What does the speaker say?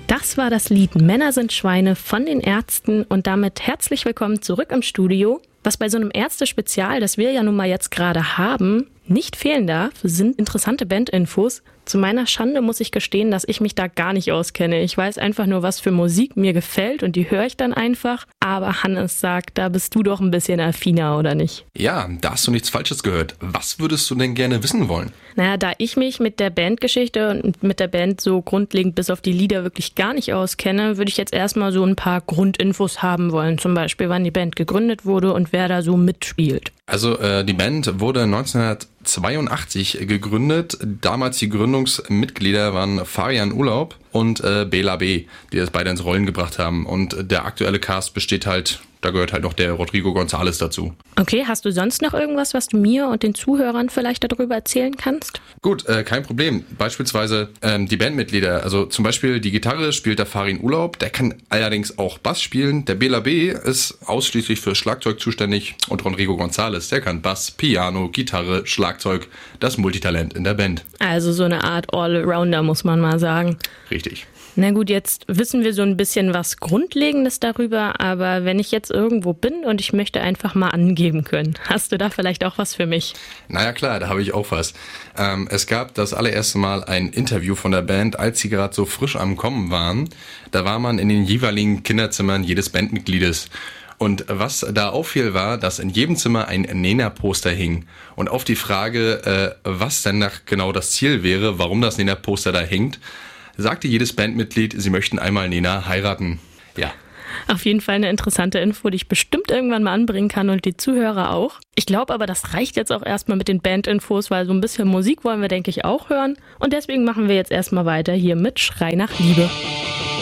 Das war das Lied Männer sind Schweine von den Ärzten und damit herzlich willkommen zurück im Studio. Was bei so einem Ärzte-Spezial, das wir ja nun mal jetzt gerade haben, nicht fehlen darf, sind interessante Bandinfos. Zu meiner Schande muss ich gestehen, dass ich mich da gar nicht auskenne. Ich weiß einfach nur, was für Musik mir gefällt und die höre ich dann einfach. Aber Hannes sagt, da bist du doch ein bisschen affiner, oder nicht? Ja, da hast du nichts Falsches gehört. Was würdest du denn gerne wissen wollen? Naja, da ich mich mit der Bandgeschichte und mit der Band so grundlegend bis auf die Lieder wirklich gar nicht auskenne, würde ich jetzt erstmal so ein paar Grundinfos haben wollen. Zum Beispiel, wann die Band gegründet wurde und wer da so mitspielt. Also die Band wurde 1982 gegründet. Damals die Gründungsmitglieder waren Farian Urlaub und Bela B., die das beide ins Rollen gebracht haben. Und der aktuelle Cast besteht halt, da gehört halt noch der Rodrigo González dazu. Okay, hast du sonst noch irgendwas, was du mir und den Zuhörern vielleicht darüber erzählen kannst? Gut, kein Problem. Beispielsweise die Bandmitglieder. Also zum Beispiel die Gitarre spielt der Farian Urlaub. Der kann allerdings auch Bass spielen. Der Bela B. ist ausschließlich für Schlagzeug zuständig. Und Rodrigo González, der kann Bass, Piano, Gitarre, Schlagzeug. Das Multitalent in der Band. Also so eine Art Allrounder, muss man mal sagen. Richtig. Na gut, jetzt wissen wir so ein bisschen was Grundlegendes darüber, aber wenn ich jetzt irgendwo bin und ich möchte einfach mal angeben können, hast du da vielleicht auch was für mich? Naja klar, da habe ich auch was. Es gab das allererste Mal ein Interview von der Band, als sie gerade so frisch am Kommen waren. Da war man in den jeweiligen Kinderzimmern jedes Bandmitgliedes. Und was da auffiel, war, dass in jedem Zimmer ein Nena-Poster hing. Und auf die Frage, was denn genau das Ziel wäre, warum das Nena-Poster da hängt, sagte jedes Bandmitglied, sie möchten einmal Nena heiraten. Ja. Auf jeden Fall eine interessante Info, die ich bestimmt irgendwann mal anbringen kann und die Zuhörer auch. Ich glaube aber, das reicht jetzt auch erstmal mit den Bandinfos, weil so ein bisschen Musik wollen wir, denke ich, auch hören. Und deswegen machen wir jetzt erstmal weiter hier mit Schrei nach Liebe.